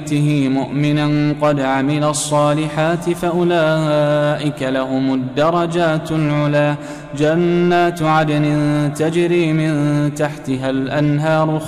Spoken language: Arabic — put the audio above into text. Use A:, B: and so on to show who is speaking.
A: يأته مؤمنا قد عمل الصالحات فأولئك لهم الدرجات العلى جنات عدن تجري من تحتها الأنهار